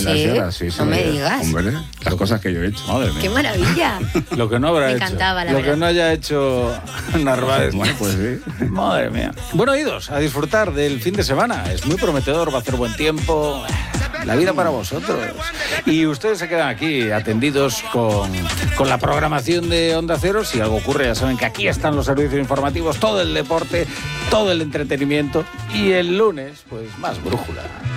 horas, sí. No me digas. Hombre, las cosas que yo he hecho. Madre mía. ¡Qué maravilla! Lo que no habrá Me hecho. encantaba, la Lo verdad. que no haya hecho Narváez. Bueno, pues sí. Madre mía. Bueno, oídos, a disfrutar del fin de semana. Es muy prometedor, va a hacer buen tiempo. La vida para vosotros. Y ustedes se quedan aquí atendidos con la programación de Onda Cero. Si algo ocurre, ya saben que aquí están los servicios informativos, todo el deporte, todo el entretenimiento. Y el lunes, pues más brújula.